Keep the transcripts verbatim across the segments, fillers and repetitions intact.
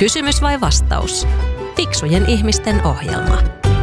Kysymys vai vastaus? Fiksujen ihmisten ohjelma.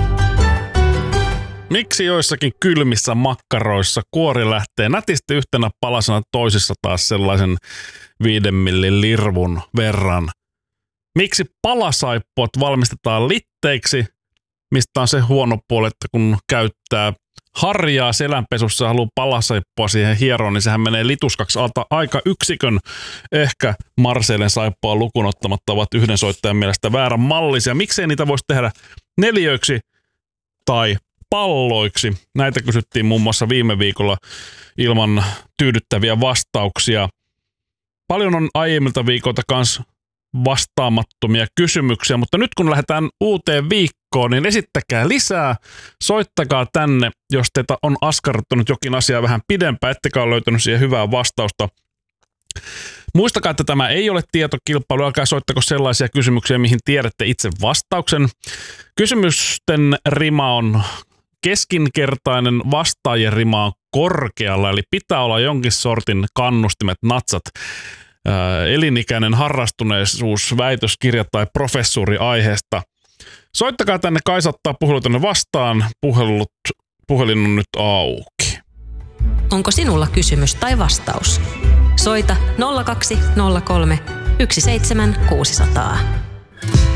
Miksi joissakin kylmissä makkaroissa kuori lähtee nätisti yhtenä palasena, toisissa taas sellaisen viiden millin lirvun verran? Miksi palasaippuat valmistetaan litteiksi, mistä on se huono puoli, että kun käyttää harjaa selänpesussa ja haluaa palasaippua siihen hieroon, niin sehän menee lituskaksi alta aika yksikön. Ehkä Marseillen saippua lukuun ottamatta ovat yhden soittajan mielestä väärän mallisia. Miksei niitä voisi tehdä neliöiksi tai palloiksi? Näitä kysyttiin muun muassa viime viikolla ilman tyydyttäviä vastauksia. Paljon on aiemmilta viikolta kanssa vastaamattomia kysymyksiä, mutta nyt kun lähdetään uuteen viikkoon, niin esittäkää lisää, soittakaa tänne, jos teitä on askarruttanut jokin asia vähän pidempään, ettekä ole löytänyt siihen hyvää vastausta. Muistakaa, että tämä ei ole tietokilpailu, älkää soittako sellaisia kysymyksiä, mihin tiedätte itse vastauksen. Kysymysten rima on keskinkertainen, vastaajien rima on korkealla, eli pitää olla jonkin sortin kannustimet, natsat, elinikäinen harrastuneisuus, väitöskirja tai professuuri aiheesta. Soittakaa tänne, Kaisa ottaa puhelu tänne vastaan. Puhelut, puhelin on nyt auki. Onko sinulla kysymys tai vastaus? Soita nolla kaksi nolla kolme yksi seitsemän kuusi nolla nolla.